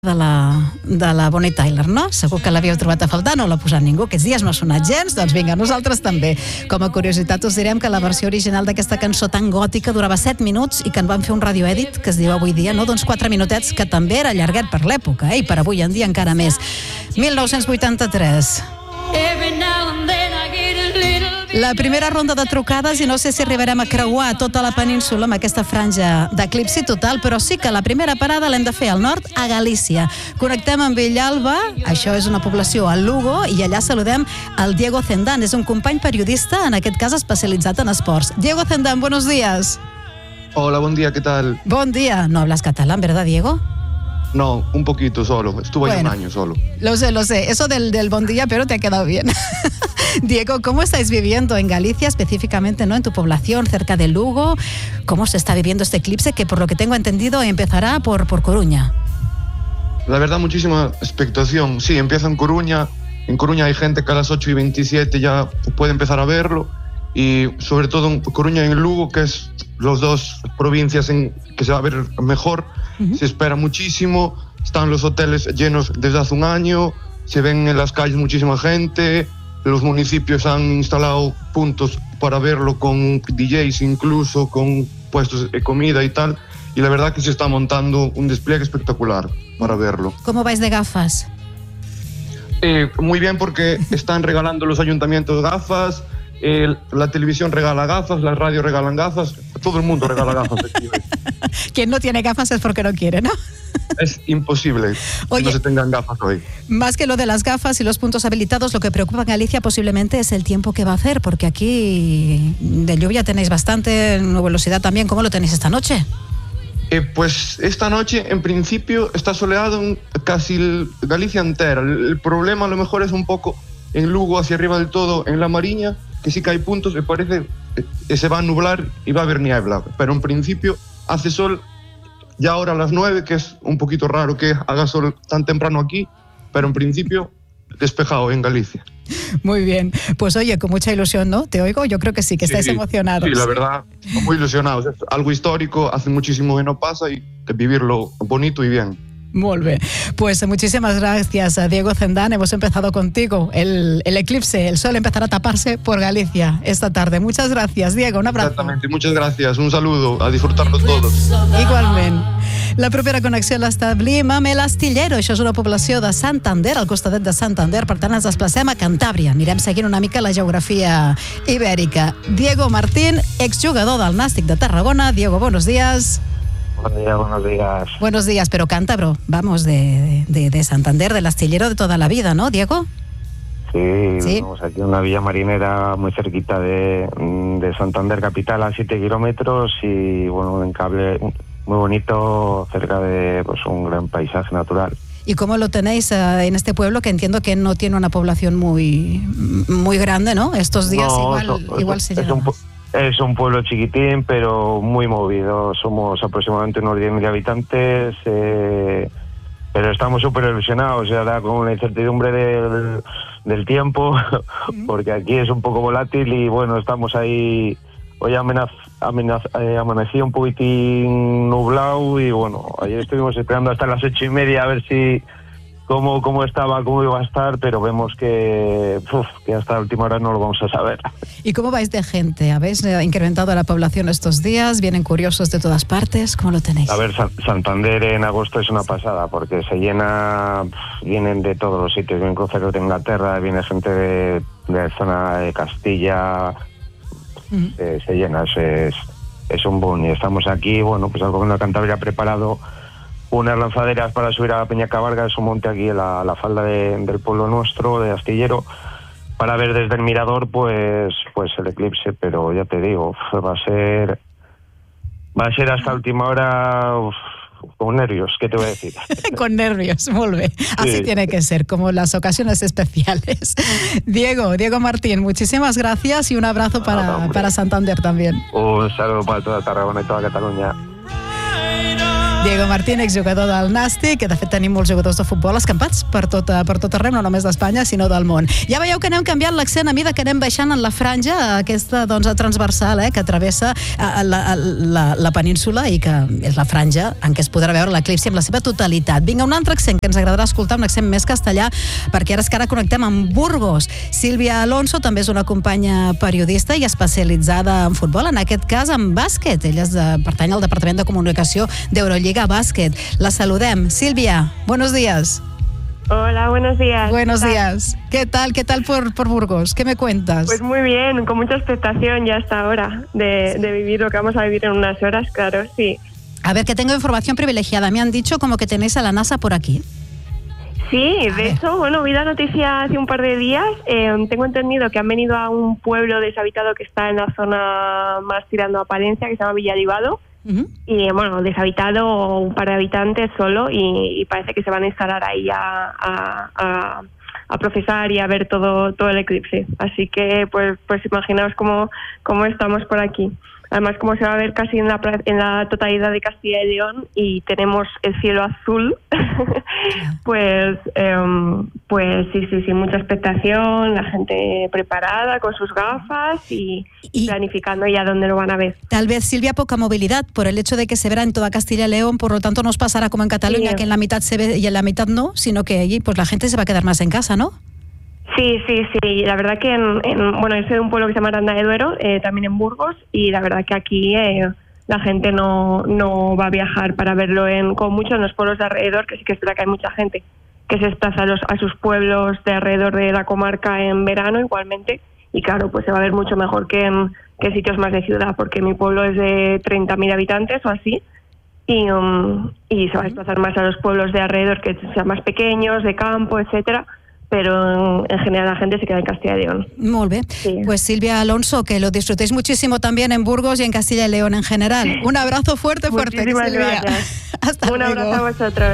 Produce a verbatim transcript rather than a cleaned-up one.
de la, de la Bonnie Tyler, no? Segur que l'havíeu trobat a faltar, no l'ha posat ningú. Aquests dies no ha sonat gens, doncs vinga, nosaltres també. Com a curiositat us direm que la versió original d'aquesta cançó tan gòtica durava set minuts i que en van fer un radioedit, que es diu avui dia, no? D'uns quatre minutets, que també era llarguet per l'època, eh? I per avui en dia encara més. mil nou-cents vuitanta-tres. La primera ronda de trucades, i no sé si arribarem a creuar tota la península amb aquesta franja d'eclipsi total, però sí que la primera parada l'hem de fer al nord, a Galícia. Connectem amb Villalba, això és una població a Lugo, i allà saludem el Diego Zendán. És un company periodista, en aquest cas especialitzat en esports. Diego Zendán, buenos días. Hola, buen día, ¿qué tal? Buen día. No hablas catalán, ¿verdad, Diego? No, un poquito solo. Estuve bueno, ahí un año solo. Lo sé, lo sé. Eso del, del buen día, pero te ha quedado bien. Diego, ¿cómo estáis viviendo en Galicia, específicamente, ¿no? En tu población, cerca de Lugo? ¿Cómo se está viviendo este eclipse que, por lo que tengo entendido, empezará por, por Coruña? La verdad, muchísima expectación. Sí, empieza en Coruña. En Coruña hay gente que a las ocho y veintisiete ya puede empezar a verlo. Y sobre todo en Coruña y en Lugo, que es las dos provincias en que se va a ver mejor. Uh-huh. Se espera muchísimo. Están los hoteles llenos desde hace un año. Se ven en las calles muchísima gente. Los municipios han instalado puntos para verlo con D Js, incluso con puestos de comida y tal. Y la verdad que se está montando un despliegue espectacular para verlo. ¿Cómo vais de gafas? Eh, muy bien, porque están regalando los ayuntamientos gafas, eh, la televisión regala gafas, las radios regalan gafas, todo el mundo regala gafas. Quien no tiene gafas es porque no quiere, ¿no? Es imposible. Oye, que no se tengan gafas hoy. Más que lo de las gafas y los puntos habilitados, lo que preocupa a Galicia posiblemente es el tiempo que va a hacer, porque aquí de lluvia tenéis bastante, nubosidad también. ¿Cómo lo tenéis esta noche? Eh, pues esta noche, en principio, está soleado en casi el Galicia entera. El, el problema a lo mejor es un poco en Lugo, hacia arriba del todo, en La Mariña, que sí que hay puntos que parece que se va a nublar y va a haber niebla. Pero en principio hace sol ya ahora a las nueve, que es un poquito raro que haga sol tan temprano aquí, pero en principio despejado en Galicia. Muy bien, pues oye, con mucha ilusión, ¿no? Te oigo, yo creo que sí, que estáis sí, emocionados. Sí, la verdad, muy ilusionados. Es algo histórico, hace muchísimo que no pasa y de vivirlo bonito y bien. Molt bé. Pues muchísimas gracias a Diego Zendán. Hemos empezado contigo. El, el eclipse, el sol empezará a taparse por Galicia esta tarde. Muchas gracias, Diego. Un abrazo. Exactamente, muchas gracias. Un saludo. A disfrutarlo todos. Igualment. La propera connexió l'establim amb el Astillero. Això és una població de Santander, al costadet de Santander. Per tant, ens desplacem a Cantàbria. Anirem seguint una mica la geografia ibèrica. Diego Martín, exjugador del Nàstic de Tarragona. Diego, buenos días. Buenos días, buenos días. Buenos días, pero cántabro, vamos, de, de, de Santander, del astillero de toda la vida, ¿no, Diego? Sí, ¿Sí? Vamos aquí en una villa marinera muy cerquita de, de Santander capital, a siete kilómetros, y bueno, un encable muy bonito, cerca de pues un gran paisaje natural. ¿Y cómo lo tenéis uh, en este pueblo, que entiendo que no tiene una población muy, muy grande, ¿no? Estos días no, igual, eso, igual eso, se llena más. Es un pueblo chiquitín, pero muy movido. Somos aproximadamente unos diez mil habitantes, eh, pero estamos súper ilusionados, ahora con la incertidumbre del, del tiempo, porque aquí es un poco volátil y bueno, estamos ahí. Hoy amenaz, amenaz, eh, amanecía un poquitín nublado y bueno, ayer estuvimos esperando hasta las ocho y media a ver si cómo, cómo estaba, cómo iba a estar, pero vemos que, uf, que hasta la última hora no lo vamos a saber. ¿Y cómo vais de gente? ¿Habéis incrementado la población estos días? ¿Vienen curiosos de todas partes? ¿Cómo lo tenéis? A ver, San, Santander en agosto es una pasada, porque se llena, vienen de todos los sitios, vienen cruceros de Inglaterra, viene gente de, de zona de Castilla, uh-huh. eh, se llena, es, es un boom. Y estamos aquí, bueno, pues el gobierno de Cantabria ha preparado unas lanzaderas para subir a Peñacabarga, es un monte aquí en la, la falda de, del pueblo nuestro, de Astillero, para ver desde el mirador pues pues el eclipse, pero ya te digo, va a ser va a ser hasta última hora uf, con nervios, ¿qué te voy a decir? Con nervios, muy bien. Así sí. Tiene que ser, como las ocasiones especiales. Diego, Diego Martín, muchísimas gracias y un abrazo para, ah, para Santander también. Un saludo para toda Tarragona y toda Cataluña. Diego Martín, exjugador del Nàstic, que de fet tenim molts jugadors de futbol escampats per tot, per tot arreu, no només d'Espanya, sinó del món. Ja veieu que anem canviant l'accent a mida que anem baixant en la franja, aquesta doncs, transversal, eh, que travessa la, la, la península i que és la franja en què es podrà veure l'eclipsi amb la seva totalitat. Vinga, un altre accent que ens agradarà escoltar, un accent més castellà, perquè ara és que ara connectem amb Burgos. Sílvia Alonso també és una companya periodista i especialitzada en futbol, en aquest cas en bàsquet. Ella és de, pertany al Departament de Comunicació d'Eurolliga Bàsquet. La saludem. Sílvia, buenos días. Hola, buenos días. Buenos días. ¿Qué tal? ¿Qué tal por, por Burgos? ¿Qué me cuentas? Pues muy bien, con mucha expectación ya hasta ahora de, de vivir lo que vamos a vivir en unas horas, claro, sí. A ver, que tengo información privilegiada. Me han dicho como que tenéis a la NASA por aquí. Sí, de hecho, bueno, vi la noticia hace un par de días. Eh, tengo entendido que han venido a un pueblo deshabitado que está en la zona más tirando a Palencia, que se llama Villaribado. Uh-huh. Y bueno, deshabitado, un par de habitantes solo, y, y parece que se van a instalar ahí a, a, a, a profesar y a ver todo todo el eclipse. Así que, pues, pues imaginaos cómo, cómo estamos por aquí. Además, como se va a ver casi en la, en la totalidad de Castilla y León y tenemos el cielo azul, pues, eh, pues sí, sí, sí, mucha expectación, la gente preparada con sus gafas y, y planificando ya dónde lo van a ver. Tal vez, Silvia, poca movilidad por el hecho de que se verá en toda Castilla y León, por lo tanto nos pasará como en Cataluña, sí, que en la mitad se ve y en la mitad no, sino que allí pues la gente se va a quedar más en casa, ¿no? Sí, sí, sí. La verdad que en, en bueno, yo soy de un pueblo que se llama Aranda de Duero, eh, también en Burgos, y la verdad que aquí eh, la gente no, no va a viajar para verlo en, con mucho en los pueblos de alrededor, que sí que es verdad que hay mucha gente que se desplaza a, los, a sus pueblos de alrededor de la comarca en verano igualmente, y claro, pues se va a ver mucho mejor que en, que en sitios más de ciudad, porque mi pueblo es de treinta mil habitantes o así, y, um, y se va a desplazar más a los pueblos de alrededor que sean más pequeños, de campo, etcétera. Pero en general la gente se queda en Castilla y León. Muy bien. Sí. Pues Silvia Alonso, que lo disfrutéis muchísimo también en Burgos y en Castilla y León en general. Un abrazo fuerte, fuerte, Muchísimas Silvia. Gracias. Hasta Un luego. abrazo a vosotros.